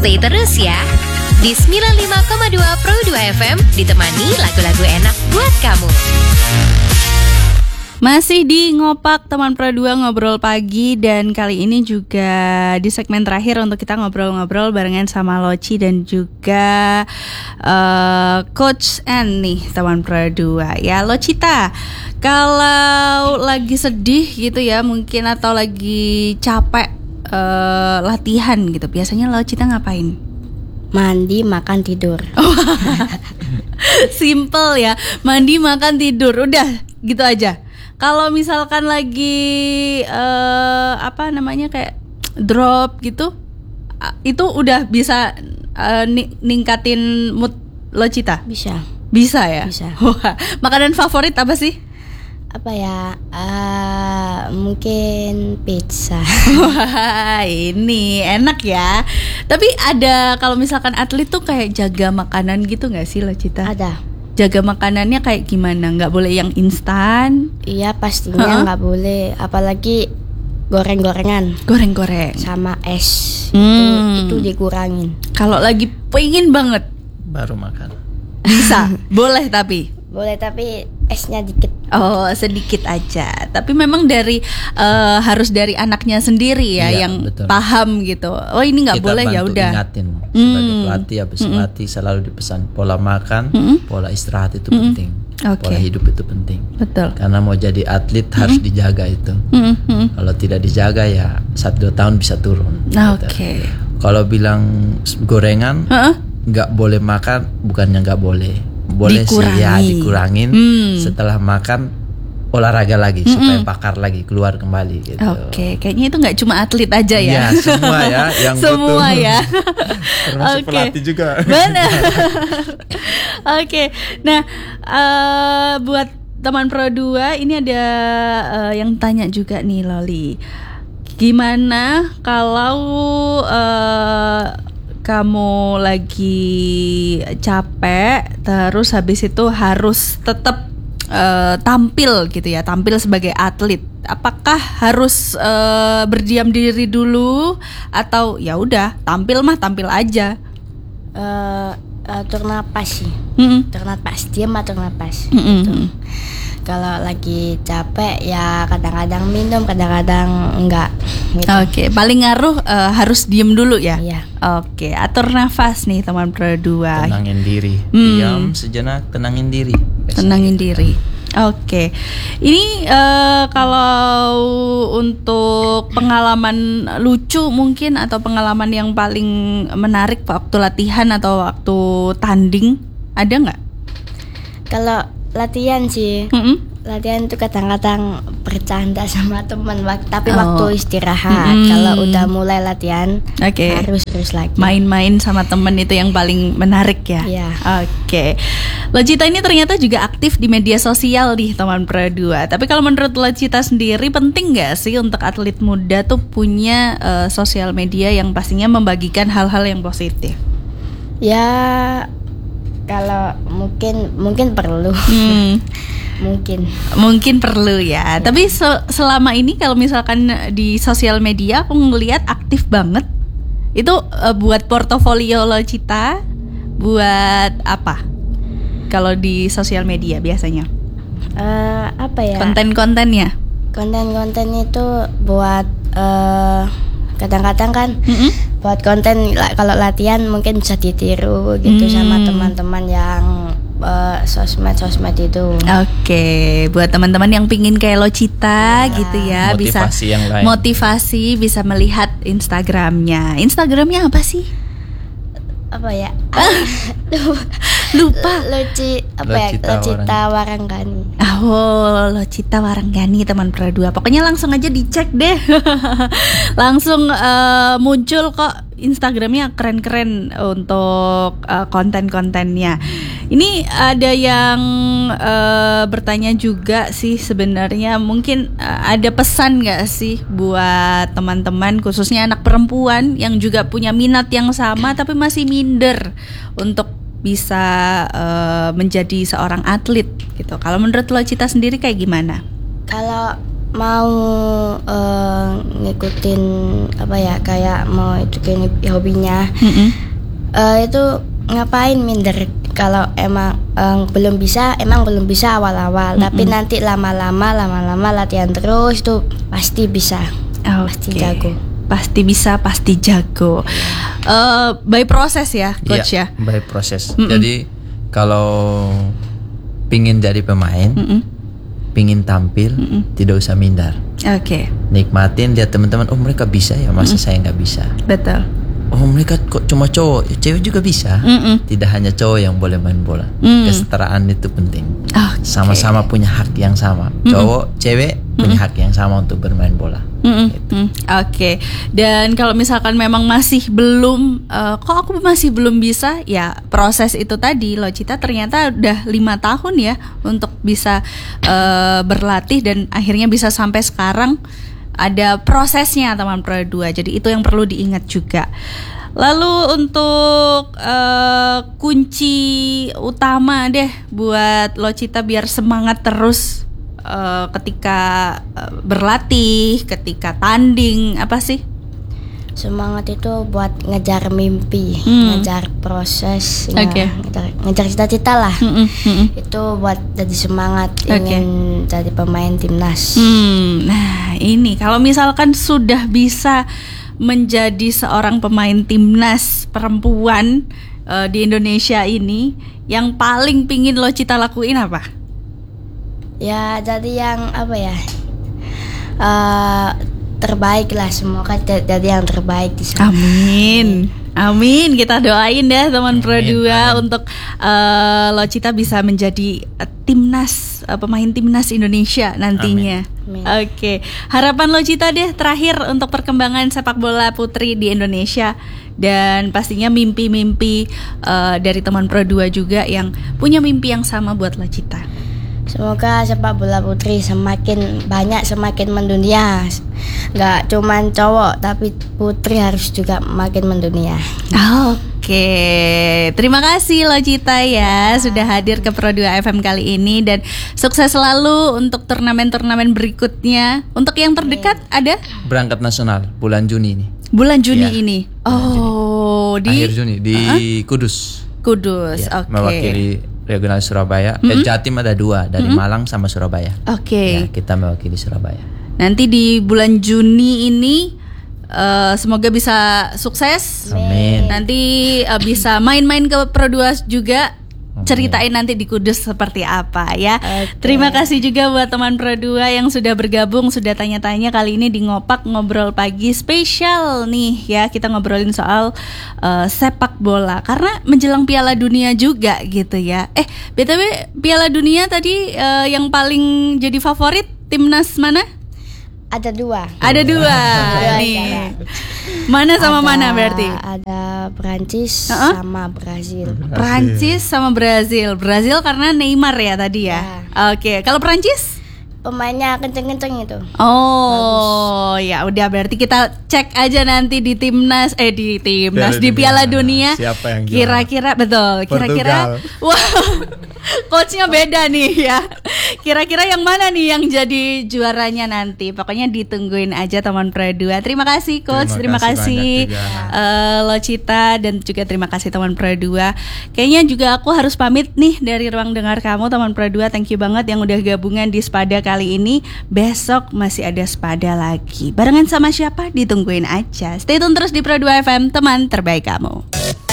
Stay terus ya di 95,2 Pro 2 FM, ditemani lagu-lagu enak buat kamu. Masih di Ngopak teman Pro 2 ngobrol pagi, dan kali ini juga di segmen terakhir untuk kita ngobrol-ngobrol barengan sama Loci dan juga Coach N nih teman Pro 2. Ya Locita, kalau lagi sedih gitu ya mungkin atau lagi capek latihan gitu, biasanya Locita ngapain? Mandi, makan, tidur. Simple ya, mandi, makan, tidur, udah gitu aja. Kalau misalkan lagi kayak drop gitu, itu udah bisa ningkatin mood Locita? Bisa ya? Bisa. Wah, makanan favorit apa sih? Mungkin pizza. Wah, ini enak ya. Tapi ada, kalau misalkan atlet tuh kayak jaga makanan gitu gak sih Locita? Ada. Jaga makanannya kayak gimana? Nggak boleh yang instan? Iya pastinya nggak boleh. Apalagi goreng-gorengan. Goreng-goreng sama es itu dikurangin. Kalau lagi pengen banget baru makan. Bisa? Boleh tapi? Boleh tapi esnya dikit. Oh, sedikit aja. Tapi memang dari harus dari anaknya sendiri ya, iya, yang betul. Paham gitu. Oh ini nggak boleh, ya udah. Kita bantu ingatin sebagai pelatih, habis pelatih selalu dipesan pola makan, pola istirahat itu penting, pola hidup itu penting. Betul. Karena mau jadi atlet harus dijaga itu. Kalau tidak dijaga ya 1-2 tahun bisa turun. Oke. Kalau bilang gorengan nggak boleh makan, bukannya nggak boleh. Boleh sih ya dikurangin. Setelah makan olahraga lagi supaya bakar lagi, keluar kembali gitu. Oke, kayaknya itu nggak cuma atlet aja ya. Iya, semua ya yang semua butuh. Ya. Termasuk pelatih juga. Benar. Oke. Nah, buat teman Pro 2 ini ada yang tanya juga nih Loli. Gimana kalau kamu lagi capek, terus habis itu harus tetap tampil gitu ya, tampil sebagai atlet. Apakah harus berdiam diri dulu atau ya udah tampil aja? Atur napas sih. Atur napas, diam atur napas. Gitu. Kalau lagi capek ya kadang-kadang minum, kadang-kadang enggak gitu. Oke, paling ngaruh harus diem dulu ya. Iya. Oke, atur nafas nih teman Pro 2. Tenangin diri, diam sejenak, tenangin diri. Tenangin diri. Oke. Ini kalau untuk pengalaman lucu mungkin atau pengalaman yang paling menarik waktu latihan atau waktu tanding, ada nggak? Kalau latihan sih, latihan itu kadang-kadang bercanda sama teman, tapi waktu istirahat. Kalau udah mulai latihan, harus lagi. Main-main sama temen itu yang paling menarik ya. Iya. Oke. Locita ini ternyata juga aktif di media sosial nih teman Pro 2. Tapi kalau menurut Locita sendiri, penting nggak sih untuk atlet muda tuh punya sosial media yang pastinya membagikan hal-hal yang positif? Ya, kalau mungkin perlu. Mungkin perlu ya. Tapi selama ini kalau misalkan di sosial media aku ngelihat aktif banget. Itu buat portofolio Locita, buat apa? Kalau di sosial media biasanya? Konten-kontennya? Konten-konten itu buat kadang-kadang kan buat konten kalau latihan mungkin bisa ditiru gitu sama teman-teman yang sosmed itu. Oke, buat teman-teman yang pingin kayak Locita gitu ya, motivasi bisa yang lain. Motivasi, bisa melihat Instagramnya. Instagramnya apa sih? Apa ya? Lupa. Locita Waranggani. Oh, Locita Waranggani teman Pro 2. Pokoknya langsung aja dicek deh. Langsung muncul kok Instagramnya, keren-keren untuk konten-kontennya. Ini ada yang bertanya juga sih sebenarnya, mungkin ada pesan gak sih buat teman-teman khususnya anak perempuan yang juga punya minat yang sama tapi masih minder untuk bisa menjadi seorang atlet gitu. Kalau menurut Locita sendiri kayak gimana? Kalau mau ngikutin apa ya, kayak mau itu kayak hobinya. Itu ngapain minder kalau emang belum bisa awal-awal, tapi nanti lama-lama latihan terus tuh pasti bisa. Pasti jago. Pasti bisa, pasti jago. By proses ya, coach ya. By proses. Jadi kalau pingin jadi pemain, pingin tampil, tidak usah minder. Nikmatin, lihat teman-teman, oh mereka bisa ya, masa saya nggak bisa. Betul. Oh mereka kok cuma cowok, cewek juga bisa. Tidak hanya cowok yang boleh main bola. Kesetaraan itu penting. Sama-sama punya hak yang sama. Cowok, cewek punya hak yang sama untuk bermain bola. Gitu. Dan kalau misalkan memang masih belum, kok aku masih belum bisa, ya proses itu tadi. Locita ternyata udah 5 tahun ya untuk bisa berlatih dan akhirnya bisa sampai sekarang. Ada prosesnya teman Pro 2, jadi itu yang perlu diingat juga. Lalu untuk kunci utama deh buat Locita biar semangat terus ketika berlatih, ketika tanding, apa sih? Semangat itu buat ngejar mimpi, ngejar proses, ngejar cita-cita lah. Itu buat jadi semangat ingin jadi pemain timnas. Nah ini kalau misalkan sudah bisa menjadi seorang pemain timnas perempuan di Indonesia ini, yang paling pingin Locita lakuin apa? Ya jadi yang apa ya? Terbaik lah, semoga jadi yang terbaik di sana. Amin, kita doain deh teman Pro 2 untuk Locita bisa menjadi timnas, pemain timnas Indonesia nantinya. Harapan Locita deh terakhir untuk perkembangan sepak bola putri di Indonesia, dan pastinya mimpi-mimpi dari teman Pro 2 juga yang punya mimpi yang sama buat Locita. Semoga sepak bola putri semakin banyak, semakin mendunia. Gak cuman cowok, tapi putri harus juga makin mendunia. Terima kasih Locita ya sudah hadir ke Pro 2 FM kali ini, dan sukses selalu untuk turnamen-turnamen berikutnya. Untuk yang terdekat ada? Berangkat nasional bulan Juni ini. Bulan Juni ini. Di akhir Juni di Kudus. Ya, mewakili regional Surabaya. Jatim ada 2 dari Malang sama Surabaya. Ya, kita mewakili Surabaya. Nanti di bulan Juni ini semoga bisa sukses. Amin. Nanti bisa main-main ke Pro 2 juga. Ceritain nanti di Kudus seperti apa ya. Terima kasih juga buat teman Pro 2 yang sudah bergabung, sudah tanya-tanya kali ini di Ngopak Ngobrol Pagi spesial nih ya. Kita ngobrolin soal sepak bola karena menjelang Piala Dunia juga gitu ya. BTW Piala Dunia tadi yang paling jadi favorit timnas mana? Ada 2. Ada 2 nih. Mana sama mana berarti? Ada Prancis sama Brazil. Prancis sama Brazil. Brazil karena Neymar ya tadi ya. Kalau Prancis? Pemainnya kenceng-kenceng itu. Bagus. Ya udah berarti kita cek aja nanti di timnas di Piala Dunia. Siapa yang kira-kira betul. Kira-kira coachnya beda nih ya. Kira-kira yang mana nih yang jadi juaranya nanti? Pokoknya ditungguin aja teman Pro 2. Terima kasih coach, terima kasih Locita, dan juga terima kasih teman Pro 2. Kayaknya juga aku harus pamit nih dari ruang dengar kamu teman Pro 2. Thank you banget yang udah gabungan di Spada kali ini. Besok masih ada Spada lagi. Barengan sama siapa? Ditungguin aja. Stay tune terus di Pro 2 FM, teman terbaik kamu.